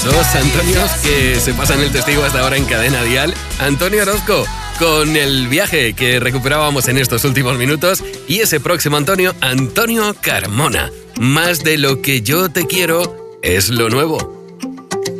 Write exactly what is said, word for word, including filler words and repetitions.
Esos Antonios que se pasan el testigo hasta ahora en Cadena Dial. Antonio Orozco, con el viaje que recuperábamos en estos últimos minutos. Y ese próximo Antonio, Antonio Carmona. Más de lo que yo te quiero es lo nuevo.